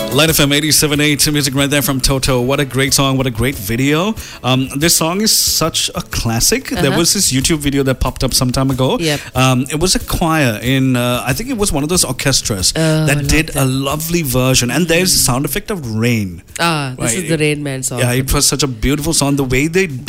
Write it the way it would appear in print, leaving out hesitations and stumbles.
Light FM 87.8 music right there from Toto. What a great song. What a great video. This song is such a classic. There was this YouTube video that popped up some time ago. Yep. It was a choir in, I think it was one of those orchestras that did a lovely version. And there's the sound effect of rain. This is the Rain Man song. Yeah, it was such a beautiful song. The way they